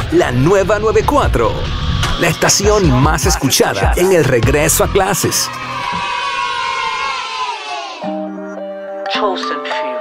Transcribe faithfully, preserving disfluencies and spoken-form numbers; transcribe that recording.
la nueva noventa y cuatro, la estación más escuchada en el regreso a clases. Chosen few.